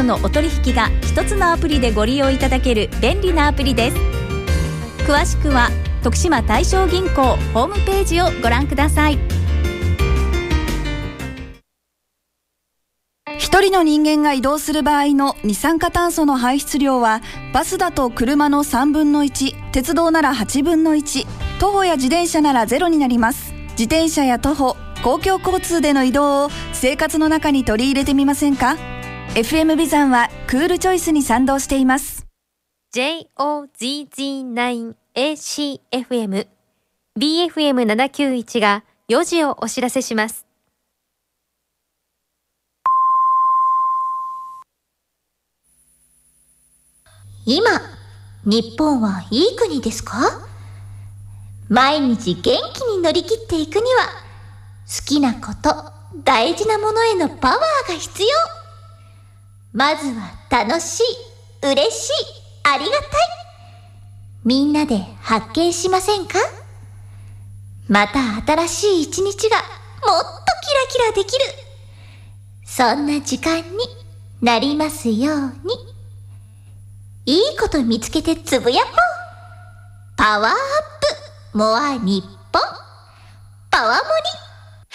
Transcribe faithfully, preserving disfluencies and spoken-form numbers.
のお取引が一つのアプリでご利用いただける便利なアプリです。詳しくは徳島大正銀行ホームページをご覧ください。 一人の人間が移動する場合の二酸化炭素の排出量はバスだと車のさんぶんのいち、鉄道ならはちぶんのいち、徒歩や自転車ならゼロになります。自転車や徒歩、公共交通での移動を生活の中に取り入れてみませんか？ エフエム ビザンはクールチョイスに賛同しています。 ジェイオーズーズーナインエーシーエフエム ビーエフエムななきゅういち がよじをお知らせします。 今、日本はいい国ですか？毎日元気に乗り切っていくには、好きなこと、大事なものへのパワーが必要。まずは楽しい、嬉しい、ありがたい。みんなで発見しませんか？また新しい一日がもっとキラキラできる。そんな時間になりますように。いいこと見つけてつぶやこう。パワーアップモア日本パワモリ。